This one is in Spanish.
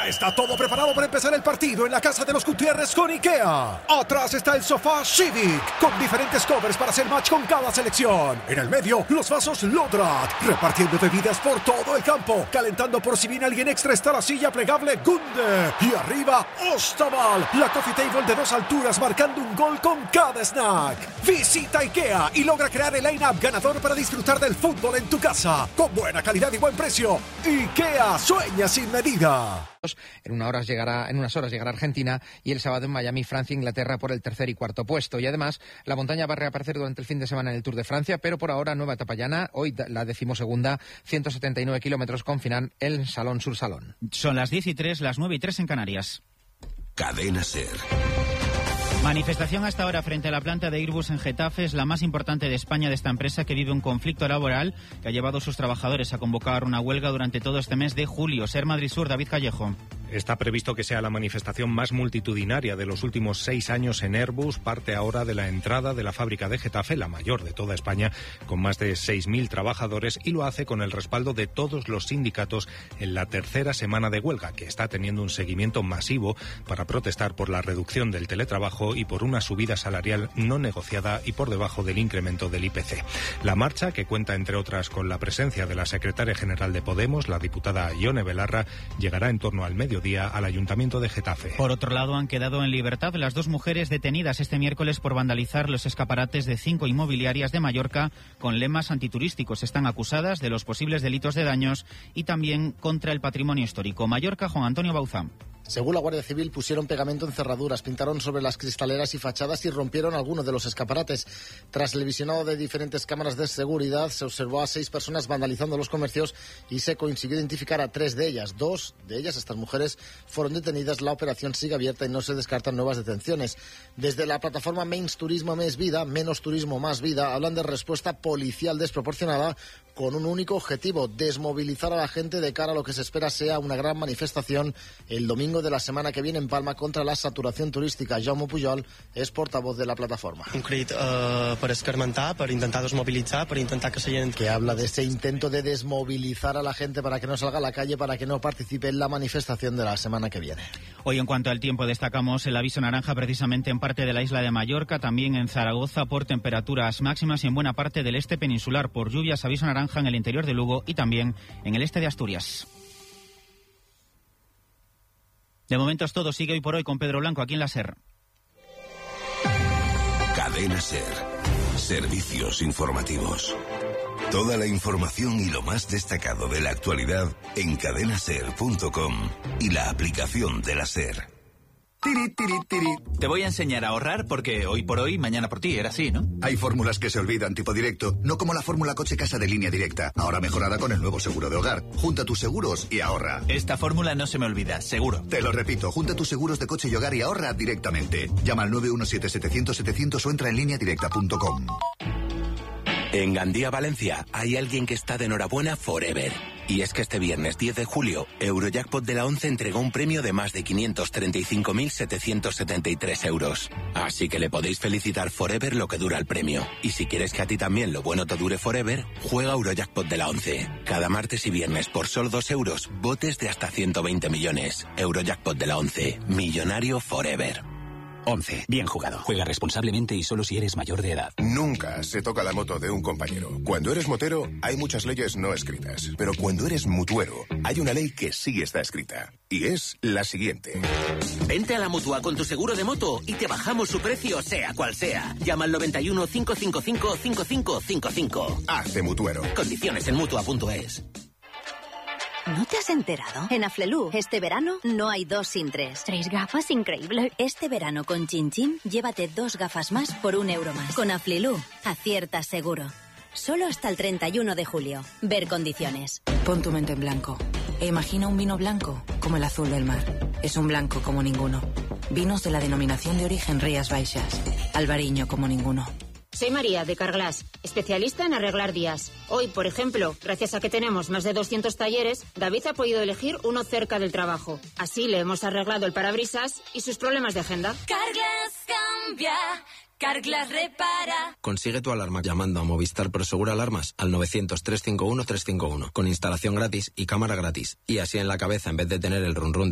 Ya está todo preparado para empezar el partido en la casa de los Gutiérrez con IKEA. Atrás está el sofá Civic, con diferentes covers para hacer match con cada selección. En el medio, los vasos Lodrat, repartiendo bebidas por todo el campo. Calentando por si viene alguien extra está la silla plegable Gunde. Y arriba, Ostaval, la coffee table de 2 alturas marcando un gol con cada snack. Visita IKEA y logra crear el line-up ganador para disfrutar del fútbol en tu casa. Con buena calidad y buen precio. IKEA sueña sin medida. En unas horas llegará Argentina y el sábado en Miami, Francia e Inglaterra por el tercer y cuarto puesto. Y además, la montaña va a reaparecer durante el fin de semana en el Tour de Francia, pero por ahora nueva etapa llana, hoy la 12ª, 179 kilómetros con final en Salón sur Salón. Son las 10:03, las 9:03 en Canarias. Cadena SER. Manifestación hasta ahora frente a la planta de Airbus en Getafe, es la más importante de España de esta empresa que vive un conflicto laboral que ha llevado a sus trabajadores a convocar una huelga durante todo este mes de julio. SER Madrid Sur, David Callejo. Está previsto que sea la manifestación más multitudinaria de los últimos 6 años en Airbus. Parte ahora de la entrada de la fábrica de Getafe, la mayor de toda España, con más de 6.000 trabajadores, y lo hace con el respaldo de todos los sindicatos en la tercera semana de huelga, que está teniendo un seguimiento masivo para protestar por la reducción del teletrabajo y por una subida salarial no negociada y por debajo del incremento del IPC. La marcha, que cuenta entre otras con la presencia de la secretaria general de Podemos, la diputada Ione Belarra, llegará en torno al mediodía al Ayuntamiento de Getafe. Por otro lado, han quedado en libertad las 2 mujeres detenidas este miércoles por vandalizar los escaparates de 5 inmobiliarias de Mallorca con lemas antiturísticos. Están acusadas de los posibles delitos de daños y también contra el patrimonio histórico. Mallorca, Juan Antonio Bauzán. Según la Guardia Civil, pusieron pegamento en cerraduras, pintaron sobre las cristaleras y fachadas y rompieron algunos de los escaparates. Tras el visionado de diferentes cámaras de seguridad, se observó a 6 personas vandalizando los comercios y se consiguió identificar a 3 de ellas. 2 de ellas, estas mujeres, fueron detenidas. La operación sigue abierta y no se descartan nuevas detenciones. Desde la plataforma Menys Turismo Més Vida, Menos Turismo Más Vida, hablan de respuesta policial desproporcionada con un único objetivo: desmovilizar a la gente de cara a lo que se espera sea una gran manifestación el domingo de la semana que viene en Palma contra la saturación turística. Jaume Pujol es portavoz de la plataforma. Un crit per escarmentar, per intentar desmobilitzar, per intentar que la gent... Que habla de ese intento de desmovilizar a la gente para que no salga a la calle, para que no participe en la manifestación de la semana que viene. Hoy, en cuanto al tiempo, destacamos el aviso naranja precisamente en parte de la isla de Mallorca, también en Zaragoza por temperaturas máximas y en buena parte del este peninsular por lluvias, aviso naranja en el interior de Lugo y también en el este de Asturias. De momento es todo. Sigue hoy por hoy con Pedro Blanco aquí en la SER. Cadena SER. Servicios informativos. Toda la información y lo más destacado de la actualidad en cadenaser.com y la aplicación de la SER. Tiri, tiri, tiri. Te voy a enseñar a ahorrar porque hoy por hoy, mañana por ti, era así, ¿no? Hay fórmulas que se olvidan, tipo directo, no como la fórmula coche-casa de Línea Directa, ahora mejorada con el nuevo seguro de hogar. Junta tus seguros y ahorra. Esta fórmula no se me olvida, seguro. Te lo repito, junta tus seguros de coche y hogar y ahorra directamente. Llama al 917-700-700 o entra en lineadirecta.com. En Gandía, Valencia, hay alguien que está de enhorabuena forever. Y es que este viernes 10 de julio, Eurojackpot de la 11 entregó un premio de más de 535.773 euros. Así que le podéis felicitar forever lo que dura el premio. Y si quieres que a ti también lo bueno te dure forever, juega Eurojackpot de la 11. Cada martes y viernes por solo 2 euros, botes de hasta 120 millones. Eurojackpot de la 11. Millonario forever. 11. Bien jugado. Juega responsablemente y solo si eres mayor de edad. Nunca se toca la moto de un compañero. Cuando eres motero, hay muchas leyes no escritas. Pero cuando eres mutuero, hay una ley que sí está escrita. Y es la siguiente. Vente a la Mutua con tu seguro de moto y te bajamos su precio, sea cual sea. Llama al 91 555 5555. Hazte mutuero. Condiciones en Mutua.es. ¿No te has enterado? En Aflelu, este verano, no hay 2 sin 3. 3 gafas, increíble. Este verano con Chin Chin, llévate 2 gafas más por 1 euro más. Con Aflelu, aciertas seguro. Solo hasta el 31 de julio. Ver condiciones. Pon tu mente en blanco e imagina un vino blanco como el azul del mar. Es un blanco como ninguno. Vinos de la denominación de origen Rías Baixas. Albariño como ninguno. Soy María, de Carglass, especialista en arreglar días. Hoy, por ejemplo, gracias a que tenemos más de 200 talleres, David ha podido elegir uno cerca del trabajo. Así le hemos arreglado el parabrisas y sus problemas de agenda. Carglass cambia, Carglass repara. Consigue tu alarma llamando a Movistar Prosegur Alarmas al 900-351-351, con instalación gratis y cámara gratis. Y así en la cabeza, en vez de tener el run run